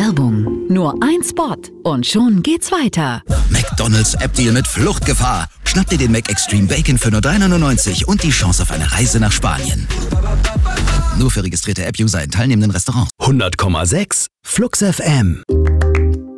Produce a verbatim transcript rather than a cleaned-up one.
Werbung. Nur ein Spot und schon geht's weiter. McDonald's App-Deal mit Fluchtgefahr. Schnapp dir den Mac Extreme Bacon für nur drei neunundneunzig und die Chance auf eine Reise nach Spanien. Nur für registrierte App-User in teilnehmenden Restaurants. hundert Komma sechs Flux F M.